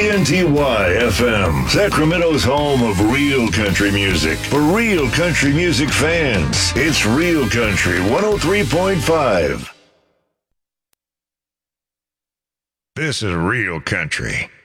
KNTY-FM, Sacramento's home of real country music. For real country music fans, it's Real Country 103.5. This is Real Country.